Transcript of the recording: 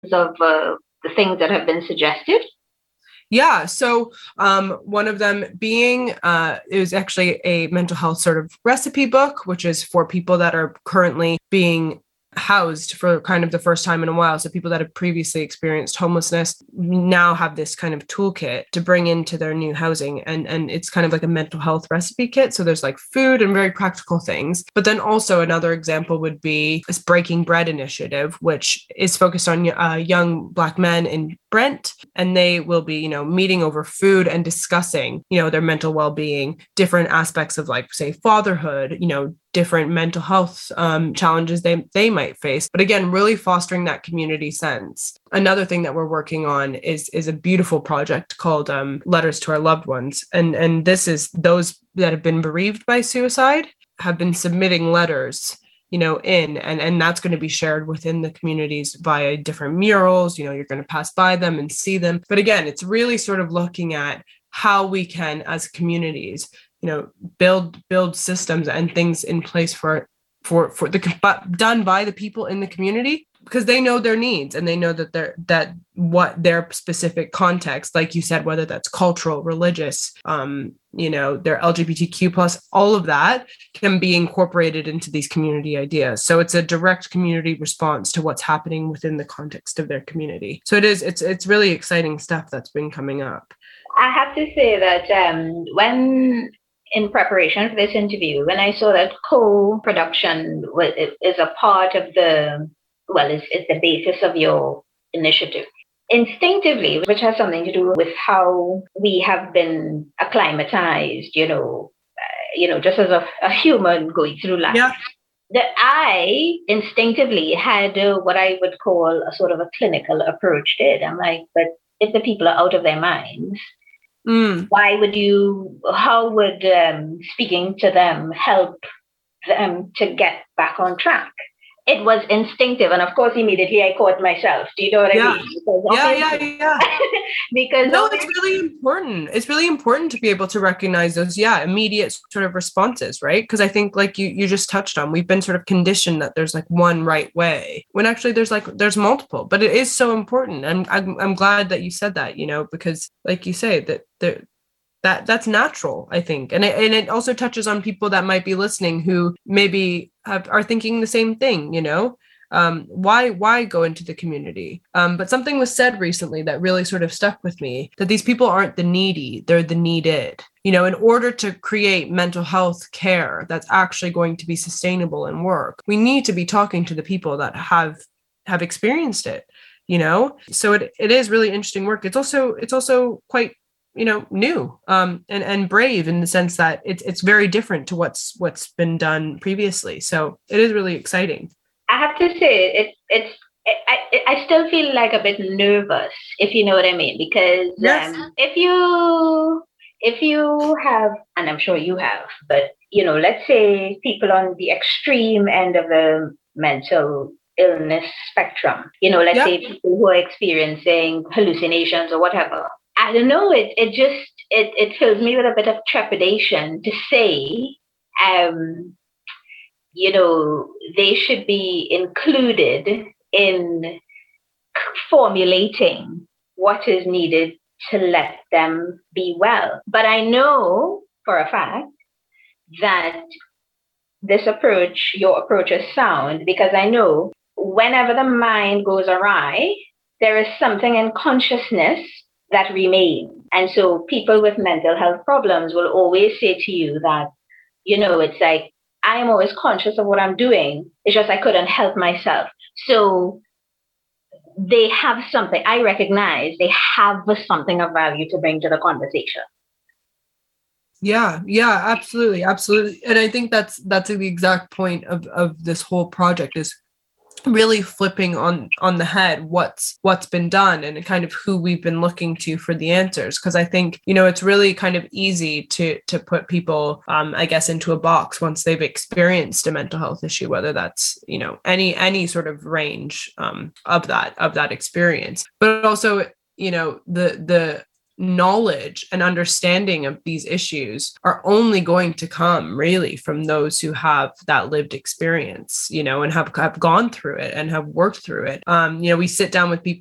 of the things that have been suggested? Yeah. So one of them being, it was actually a mental health sort of recipe book, which is for people that are currently being housed for kind of the first time in a while. So people that have previously experienced homelessness now have this kind of toolkit to bring into their new housing. And it's kind of like a mental health recipe kit. So there's like food and very practical things. But then also another example would be this Breaking Bread initiative, which is focused on young Black men in Brent, and they will be, meeting over food and discussing, their mental well-being, different aspects of like, say, fatherhood, different mental health challenges they might face. But again, really fostering that community sense. Another thing that we're working on is a beautiful project called Letters to Our Loved Ones. And this is those that have been bereaved by suicide have been submitting letters and that's going to be shared within the communities via different murals. You're going to pass by them and see them. But again, it's really sort of looking at how we can, as communities, build systems and things in place for done by the people in the community, because they know their needs and they know that what their specific context, like you said, whether that's cultural, religious, their LGBTQ plus, all of that can be incorporated into these community ideas. So it's a direct community response to what's happening within the context of their community. So it's really exciting stuff that's been coming up. I have to say that when in preparation for this interview, when I saw that co-production is a part of it's the basis of your initiative, instinctively, which has something to do with how we have been acclimatized, just as a human going through life. Yeah. That I instinctively had what I would call a sort of a clinical approach to it. I'm like, but if the people are out of their minds, how would speaking to them help them to get back on track? It was instinctive. And of course, immediately I caught myself. Do you know what I mean? Yeah. Because it's really important. It's really important to be able to recognize those, immediate sort of responses, right? Because I think, like you just touched on, we've been sort of conditioned that there's like one right way, when actually there's multiple. But it is so important. And I'm glad that you said that, because like you say, that's natural, I think. And it also touches on people that might be listening who maybe are thinking the same thing, why go into the community? But something was said recently that really sort of stuck with me, that these people aren't the needy, they're the needed. In order to create mental health care that's actually going to be sustainable and work, we need to be talking to the people that have experienced it, So it is really interesting work. It's also quite new and brave, in the sense that it's very different to what's been done previously. So it is really exciting. I have to say I still feel like a bit nervous, if you know what I mean, because yes. If you have, and I'm sure you have, but let's say people on the extreme end of the mental illness spectrum, let's say people who are experiencing hallucinations or whatever. I don't know. It fills me with a bit of trepidation to say, they should be included in formulating what is needed to let them be well. But I know for a fact that your approach is sound, because I know whenever the mind goes awry, there is something in consciousness that remains. And so people with mental health problems will always say to you that, it's like, I'm always conscious of what I'm doing. It's just I couldn't help myself. So they have something, I recognize they have something of value to bring to the conversation. Yeah, absolutely. And I think that's the exact point of this whole project, is really flipping on the head what's been done and kind of who we've been looking to for the answers. Because I think, it's really kind of easy to put people, I guess, into a box once they've experienced a mental health issue, whether that's, any sort of range of that experience. But also, the knowledge and understanding of these issues are only going to come really from those who have that lived experience, and have gone through it and have worked through it. We sit down with people